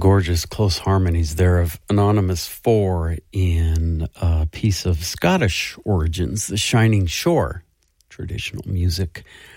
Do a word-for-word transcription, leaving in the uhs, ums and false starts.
gorgeous close harmonies there of Anonymous Four in a piece of Scottish origins, The Shining Shore, traditional music